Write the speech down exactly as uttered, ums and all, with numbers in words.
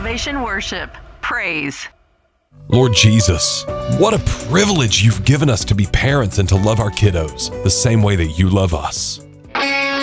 Elevation Worship. Praise. Lord Jesus, what a privilege you've given us to be parents and to love our kiddos the same way that you love us.